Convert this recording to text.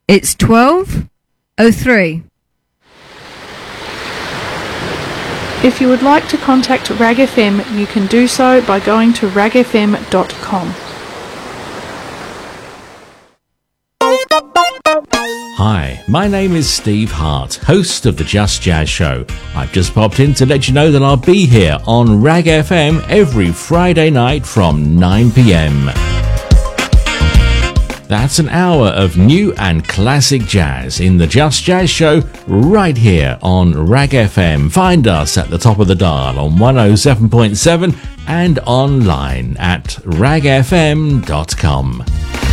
It's 12:03. If you would like to contact RAG FM, you can do so by going to ragfm.com. Hi, my name is Steve Hart, host of the Just Jazz Show. I've just popped in to let you know that I'll be here on RAG FM every Friday night from 9 p.m. That's an hour of new and classic jazz in the Just Jazz Show right here on RAG FM. Find us at the top of the dial on 107.7 and online at ragfm.com.